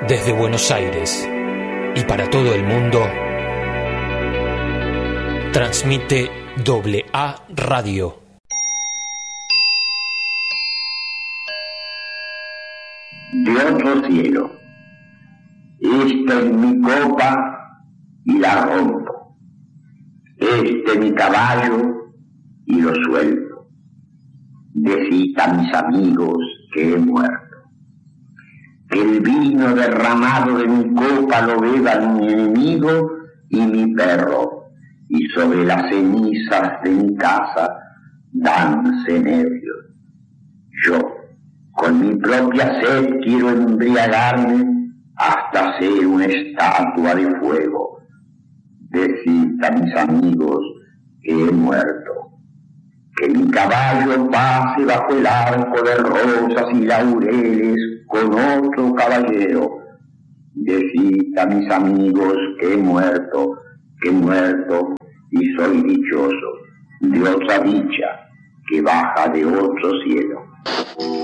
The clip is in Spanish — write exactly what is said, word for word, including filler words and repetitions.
Desde Buenos Aires y para todo el mundo, transmite Doble A Radio. De otro cielo, esta es mi copa y la rompo, este mi caballo y lo suelto. Decid a mis amigos que he muerto, que el vino derramado de mi copa lo beba mi enemigo y mi perro, y sobre las cenizas de mi casa dance nervios. Yo, con mi propia sed quiero embriagarme hasta ser una estatua de fuego. Decid a mis amigos que he muerto, que mi caballo pase bajo el arco de rosas y laureles con otro caballero. Decid a mis amigos que he muerto, que he muerto y soy dichoso de otra dicha que baja de otro cielo.